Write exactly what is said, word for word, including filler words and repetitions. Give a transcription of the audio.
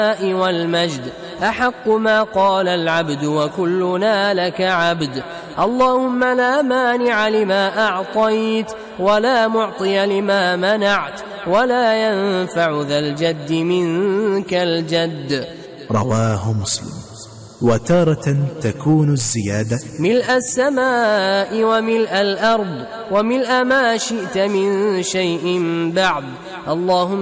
والمجد أحق ما قال العبد وكلنا لك عبد. اللهم لا مانع لما أعطيت ولا معطي لما منعت ولا ينفع ذا الجد منك الجد. رواه مسلم. وتارة تكون الزيادة ملء السماء وملء الأرض وملء ما شئت من شيء بعد. اللهم